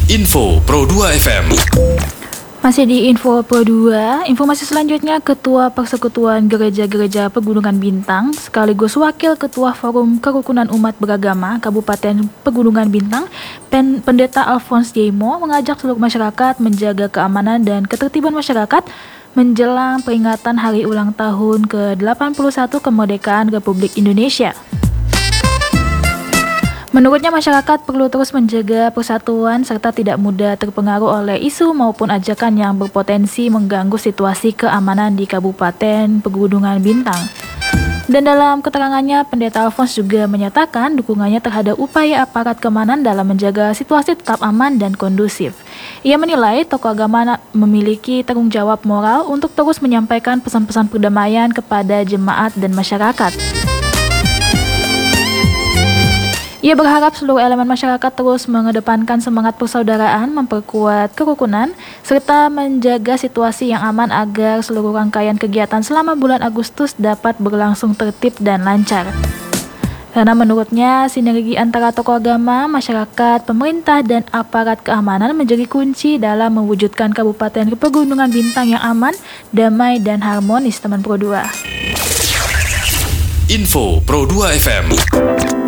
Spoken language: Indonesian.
Info Pro 2 FM. Masih di Info Pro 2, informasi selanjutnya Ketua Persekutuan Gereja-Gereja Pegunungan Bintang sekaligus Wakil Ketua Forum Kerukunan Umat Beragama Kabupaten Pegunungan Bintang, Pendeta Alphonse Jaimo mengajak seluruh masyarakat menjaga keamanan dan ketertiban masyarakat menjelang peringatan hari ulang tahun ke-81 kemerdekaan Republik Indonesia. Menurutnya masyarakat perlu terus menjaga persatuan serta tidak mudah terpengaruh oleh isu maupun ajakan yang berpotensi mengganggu situasi keamanan di Kabupaten Pegunungan Bintang. Dan dalam keterangannya, Pendeta Alphonse juga menyatakan dukungannya terhadap upaya aparat keamanan dalam menjaga situasi tetap aman dan kondusif. Ia menilai tokoh agama memiliki tanggung jawab moral untuk terus menyampaikan pesan-pesan perdamaian kepada jemaat dan masyarakat. Ia berharap seluruh elemen masyarakat terus mengedepankan semangat persaudaraan, memperkuat kerukunan, serta menjaga situasi yang aman agar seluruh rangkaian kegiatan selama bulan Agustus dapat berlangsung tertib dan lancar. Karena menurutnya, sinergi antara tokoh agama, masyarakat, pemerintah, dan aparat keamanan menjadi kunci dalam mewujudkan Kabupaten Pegunungan Bintang yang aman, damai, dan harmonis, teman Pro 2. Info Pro 2 FM.